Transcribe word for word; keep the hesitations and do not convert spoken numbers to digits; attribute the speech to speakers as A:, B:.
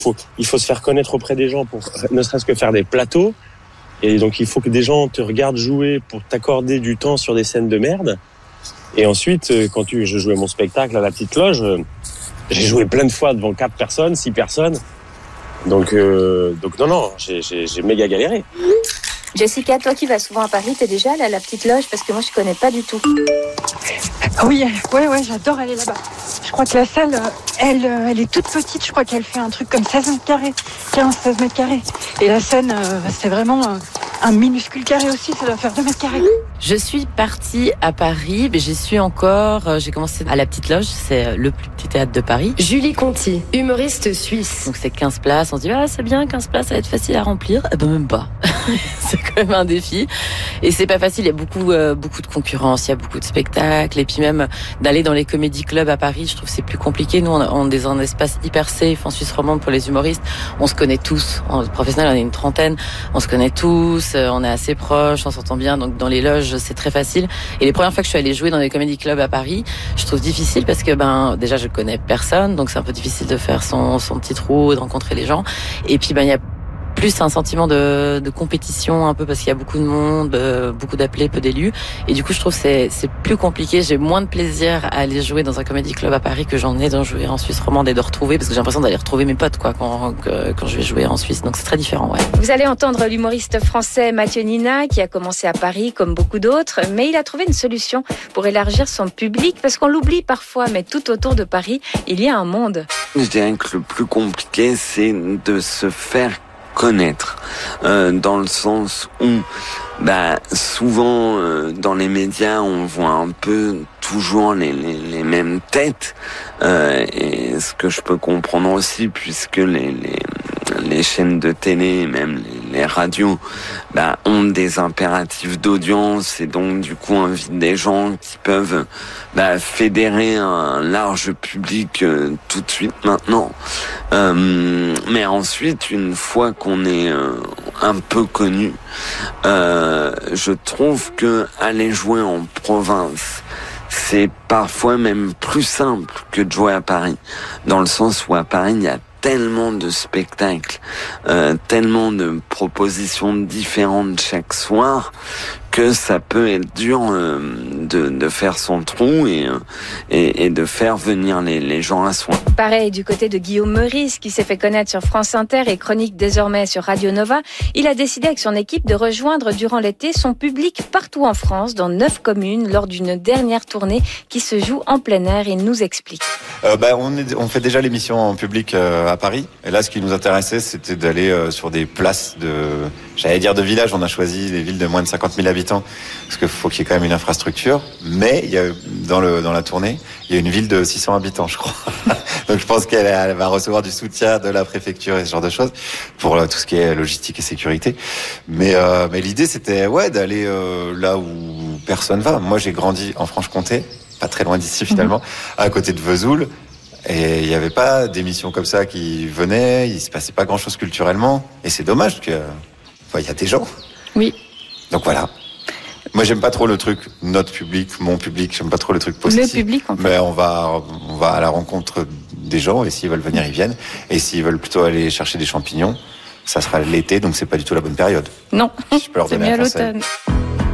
A: Faut, il faut se faire connaître auprès des gens pour ne serait-ce que faire des plateaux. Et donc, il faut que des gens te regardent jouer pour t'accorder du temps sur des scènes de merde. Et ensuite, quand tu, je jouais mon spectacle à la Petite Loge, j'ai joué plein de fois devant quatre personnes, six personnes. Donc, euh, donc non, non, j'ai, j'ai, j'ai méga galéré.
B: Jessica, toi qui vas souvent à Paris, t'es déjà allée à la Petite Loge? Parce que moi, je connais pas du tout.
C: Oui, ouais, ouais, j'adore aller là-bas. Je crois que la salle, elle, elle est toute petite. Je crois qu'elle fait un truc comme seize mètres carrés, quinze, seize mètres carrés. Et la scène, c'est vraiment un minuscule carré aussi. Ça doit faire deux mètres carrés.
D: Je suis partie à Paris, mais j'y suis encore. J'ai commencé à la Petite Loge, c'est le plus petit théâtre de Paris.
E: Julie Conti, humoriste suisse.
D: Donc c'est quinze places. On se dit, ah, c'est bien, quinze places, ça va être facile à remplir. Eh ben, même pas. C'est quand même un défi. Et c'est pas facile. Il y a beaucoup, euh, beaucoup de concurrence. Il y a beaucoup de spectacles. Et puis même d'aller dans les comédie clubs à Paris, je trouve que c'est plus compliqué. Nous, on, on est un espace hyper safe en Suisse romande pour les humoristes. On se connaît tous. En professionnel, on est une trentaine. On se connaît tous. On est assez proches. On s'entend bien. Donc dans les loges, c'est très facile. Et les premières fois que je suis allée jouer dans des comédie clubs à Paris, je trouve difficile parce que ben déjà je connais personne, donc c'est un peu difficile de faire son son petit trou, de rencontrer les gens. Et puis ben il y a plus un sentiment de, de compétition un peu parce qu'il y a beaucoup de monde, euh, beaucoup d'appelés, peu d'élus. Et du coup, je trouve que c'est, c'est plus compliqué. J'ai moins de plaisir à aller jouer dans un comédie club à Paris que j'en ai d'en jouer en Suisse romande et de retrouver, parce que j'ai l'impression d'aller retrouver mes potes quoi quand, quand je vais jouer en Suisse. Donc c'est très différent, ouais.
B: Vous allez entendre l'humoriste français Mathieu Nina qui a commencé à Paris comme beaucoup d'autres, mais il a trouvé une solution pour élargir son public parce qu'on l'oublie parfois, mais tout autour de Paris, il y a un monde.
F: Je dirais que le plus compliqué, c'est de se faire connaître, euh, dans le sens où bah souvent euh, dans les médias on voit un peu toujours les, les, les mêmes têtes, euh, et ce que je peux comprendre aussi puisque les, les, les chaînes de télé, même les, les radios, bah, ont des impératifs d'audience et donc du coup invitent des gens qui peuvent bah, fédérer un large public euh, tout de suite maintenant. Euh, mais ensuite, une fois qu'on est euh, un peu connu, euh, je trouve que aller jouer en province, c'est parfois même plus simple que de jouer à Paris, dans le sens où à Paris, il y a tellement de spectacles, euh, tellement de propositions différentes chaque soir, que ça peut être dur euh, de, de faire son trou et, et, et de faire venir les, les gens à soi.
B: Pareil du côté de Guillaume Meurice qui s'est fait connaître sur France Inter et chronique désormais sur Radio Nova. Il a décidé avec son équipe de rejoindre durant l'été son public partout en France, dans neuf communes, lors d'une dernière tournée qui se joue en plein air. Il nous explique.
G: Euh, bah, on, est, on fait déjà l'émission en public euh, à Paris. Et là, ce qui nous intéressait, c'était d'aller euh, sur des places de, j'allais dire de villages. On a choisi les villes de moins de cinquante mille habitants parce qu'il faut qu'il y ait quand même une infrastructure. Mais il y a, dans, le, dans la tournée, il y a une ville de six cents habitants, je crois. Donc je pense qu'elle elle va recevoir du soutien de la préfecture et ce genre de choses pour euh, tout ce qui est logistique et sécurité. Mais, euh, mais l'idée, c'était ouais, d'aller euh, là où personne va. Moi, j'ai grandi en Franche-Comté, pas très loin d'ici finalement, mmh. à côté de Vesoul. Et il n'y avait pas d'émissions comme ça qui venaient, il se passait pas grand-chose culturellement. Et c'est dommage que, enfin, il y a des gens.
B: Oui.
G: Donc voilà. Moi, j'aime pas trop le truc notre public, mon public. J'aime pas trop le truc positif.
B: Le public, en fait.
G: Mais on va, on va à la rencontre des gens et s'ils veulent venir, ils viennent. Et s'ils veulent plutôt aller chercher des champignons, ça sera l'été, donc c'est pas du tout la bonne période.
B: Non.
G: Je peux leur
B: c'est
G: donner
B: mieux
G: un
B: à
G: conseil.
B: l'automne.